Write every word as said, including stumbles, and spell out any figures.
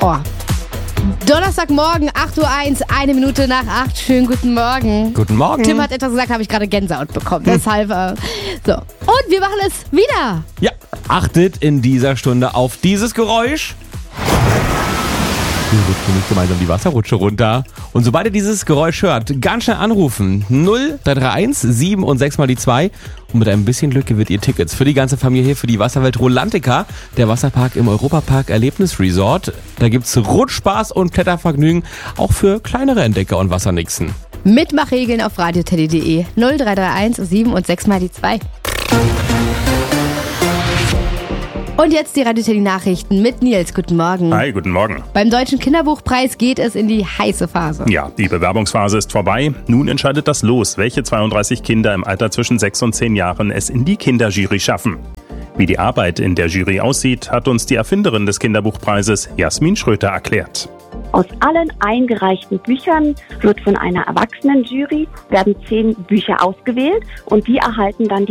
Oh. Donnerstagmorgen, acht Uhr eins, eine Minute nach acht. Schönen guten Morgen. Guten Morgen. Tim hat etwas gesagt, habe ich gerade Gänsehaut bekommen. Hm. Deshalb, äh, so. Und wir machen es wieder. Ja, achtet in dieser Stunde auf dieses Geräusch. Wir rutschen nicht gemeinsam die Wasserrutsche runter. Und sobald ihr dieses Geräusch hört, ganz schnell anrufen. null drei drei eins sieben und sechs mal die zwei. Und mit ein bisschen Glück gewinnt ihr Tickets für die ganze Familie hier für die Wasserwelt Rolantica, der Wasserpark im Europapark Erlebnisresort. Da gibt's Rutschspaß und Klettervergnügen, auch für kleinere Entdecker und Wassernixen. Mitmachregeln auf radioteddy punkt de. null drei drei eins sieben und sechs mal die zwei. Und jetzt die Radio-Teddy-Nachrichten mit Nils. Guten Morgen. Hi, guten Morgen. Beim Deutschen Kinderbuchpreis geht es in die heiße Phase. Ja, die Bewerbungsphase ist vorbei. Nun entscheidet das Los, welche zweiunddreißig Kinder im Alter zwischen sechs und zehn Jahren es in die Kinderjury schaffen. Wie die Arbeit in der Jury aussieht, hat uns die Erfinderin des Kinderbuchpreises, Jasmin Schröter, erklärt. Aus allen eingereichten Büchern wird von einer Erwachsenenjury werden zehn Bücher ausgewählt und die erhalten dann die